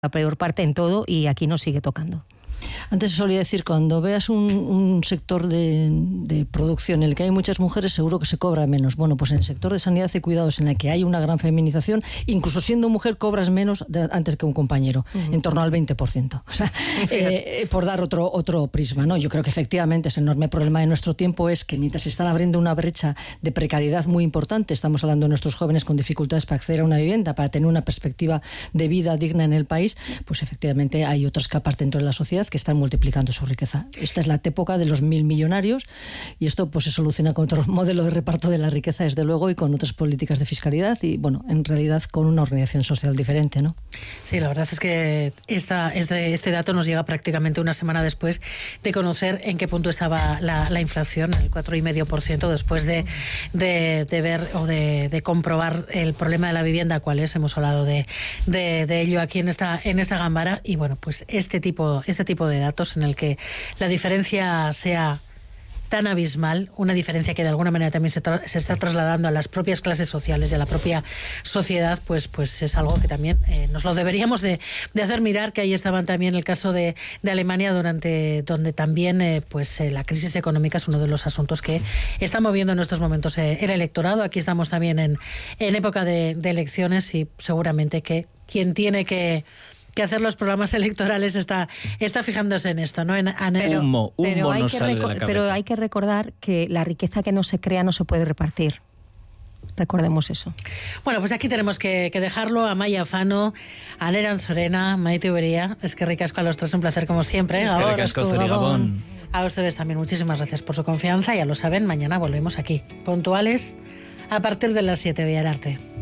la peor parte en todo y aquí nos sigue tocando. Antes solía decir, cuando veas un sector de producción en el que hay muchas mujeres, seguro que se cobra menos. Bueno, pues en el sector de sanidad y cuidados, en el que hay una gran feminización, incluso siendo mujer cobras menos antes que un compañero, en torno al 20%. O sea, por dar otro prisma, ¿no? Yo creo que efectivamente ese enorme problema de nuestro tiempo es que mientras se están abriendo una brecha de precariedad muy importante, estamos hablando de nuestros jóvenes con dificultades para acceder a una vivienda, para tener una perspectiva de vida digna en el país, pues efectivamente hay otras capas dentro de la sociedad que están multiplicando su riqueza. Esta es la época de los 1000 millonarios y esto pues se soluciona con otro modelo de reparto de la riqueza, desde luego, y con otras políticas de fiscalidad y, bueno, en realidad con una organización social diferente, ¿no? Sí, la verdad es que este dato nos llega prácticamente una semana después de conocer en qué punto estaba la inflación, el 4,5%, después de ver o de comprobar el problema de la vivienda, cuál es. Hemos hablado de ello aquí en esta Gambara y, bueno, pues este tipo de datos en el que la diferencia sea tan abismal, una diferencia que de alguna manera también se está trasladando a las propias clases sociales y a la propia sociedad, pues es algo que también nos lo deberíamos de hacer mirar, que ahí estaban también el caso de Alemania, donde también la crisis económica es uno de los asuntos que está moviendo en estos momentos el electorado. Aquí estamos también en época de elecciones y seguramente que quien tiene que hacer los programas electorales está fijándose en esto, ¿no? Pero hay que recordar que la riqueza que no se crea no se puede repartir. Recordemos eso. Bueno, pues aquí tenemos que dejarlo. Amaia Fano, a Neran Sorena, Maite Ubería, es que ricasco a los tres, un placer como siempre. Es que ricasco, Gabón. A ustedes también muchísimas gracias por su confianza. Ya lo saben, mañana volvemos aquí, puntuales, a partir de las 7, Villararte.